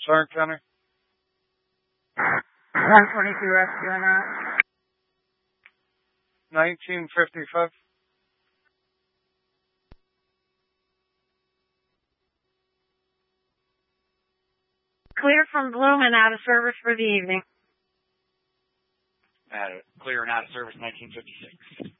Stark County. 122 rescue or not? 1955. Clear from Bloom and out of service for the evening. Clear and out of service, 1956.